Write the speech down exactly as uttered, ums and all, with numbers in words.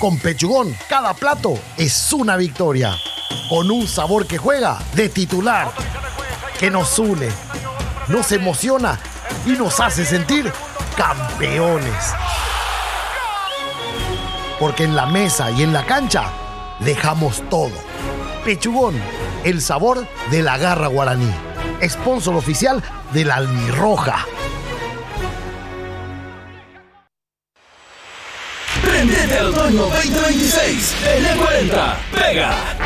Con Pechugón, cada plato es una victoria. Con un sabor que juega de titular, que nos une, nos emociona y nos hace sentir campeones. Porque en la mesa y en la cancha dejamos todo. Pechugón, el sabor de la garra guaraní. Sponsor oficial de la Albirroja. Prendete al otoño veinte veintiséis en E cuarenta. Pega.